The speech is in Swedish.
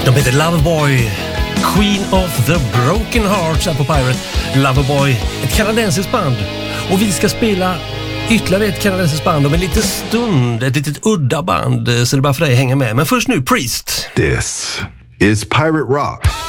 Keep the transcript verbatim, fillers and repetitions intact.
De heter Loverboy, Queen of the Broken Hearts här på Pirate. Loverboy, ett kanadensiskt band. Och vi ska spela ytterligare ett kanadensiskt band om en liten stund. Ett litet udda band, så det är bara för dig att hänga med. Men först nu, Priest. This is Pirate Rock.